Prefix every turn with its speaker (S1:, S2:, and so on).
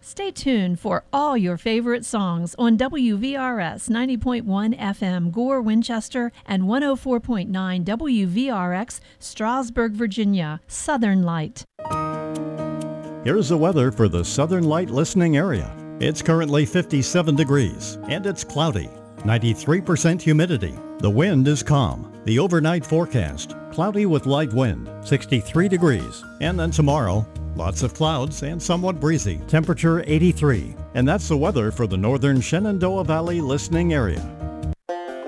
S1: Stay tuned for all your favorite songs on WVRS 90.1 FM Gore, Winchester, and 104.9 WVRX Strasburg, Virginia. Southern Light.
S2: Here's the weather for the Southern Light listening area. It's currently 57 degrees, and it's cloudy. 93% humidity. The wind is calm. The overnight forecast, cloudy with light wind, 63 degrees. And then tomorrow, lots of clouds and somewhat breezy. Temperature 83. And that's the weather for the northern Shenandoah Valley listening area.